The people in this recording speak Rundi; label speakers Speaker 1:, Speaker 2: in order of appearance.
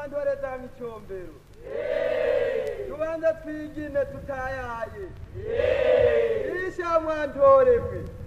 Speaker 1: mwantore za micombero tubanza twigine tutayaye isha mwantore mwe